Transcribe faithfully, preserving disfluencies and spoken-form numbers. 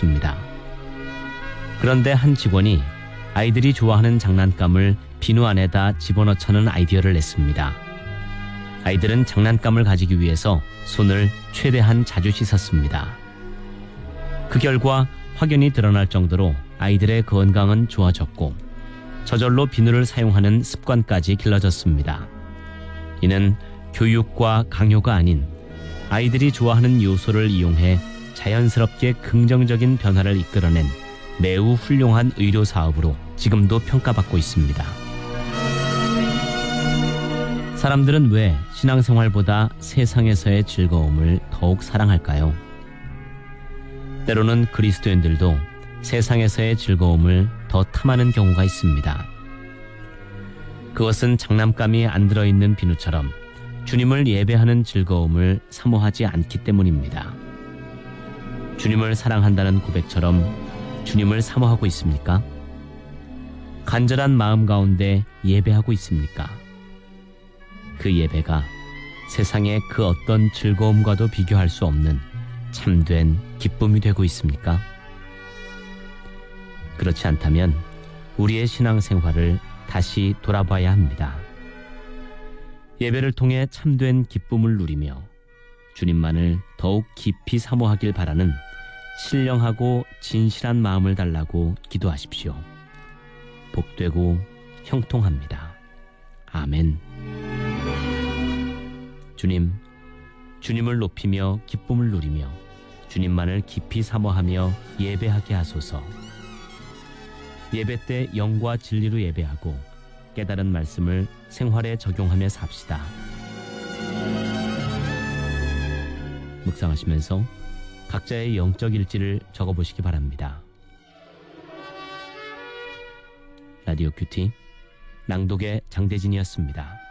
있습니다. 그런데 한 직원이 아이들이 좋아하는 장난감을 비누 안에다 집어넣자는 아이디어를 냈습니다. 아이들은 장난감을 가지기 위해서 손을 최대한 자주 씻었습니다. 그 결과 확연히 드러날 정도로 아이들의 건강은 좋아졌고 저절로 비누를 사용하는 습관까지 길러졌습니다. 이는 교육과 강요가 아닌 아이들이 좋아하는 요소를 이용해 자연스럽게 긍정적인 변화를 이끌어낸 매우 훌륭한 의료 사업으로 지금도 평가받고 있습니다. 사람들은 왜 신앙생활보다 세상에서의 즐거움을 더욱 사랑할까요? 때로는 그리스도인들도 세상에서의 즐거움을 더 탐하는 경우가 있습니다. 그것은 장난감이 안 들어있는 비누처럼 주님을 예배하는 즐거움을 사모하지 않기 때문입니다. 주님을 사랑한다는 고백처럼 주님을 사모하고 있습니까? 간절한 마음 가운데 예배하고 있습니까? 그 예배가 세상의 그 어떤 즐거움과도 비교할 수 없는 참된 기쁨이 되고 있습니까? 그렇지 않다면 우리의 신앙생활을 다시 돌아봐야 합니다. 예배를 통해 참된 기쁨을 누리며 주님만을 더욱 깊이 사모하길 바라는 신령하고 진실한 마음을 달라고 기도하십시오. 복되고 형통합니다. 아멘. 주님, 주님을 높이며 기쁨을 누리며 주님만을 깊이 사모하며 예배하게 하소서. 예배 때 영과 진리로 예배하고 깨달은 말씀을 생활에 적용하며 삽시다. 묵상하시면서 각자의 영적 일지를 적어보시기 바랍니다. 라디오 큐티 낭독의 장대진이었습니다.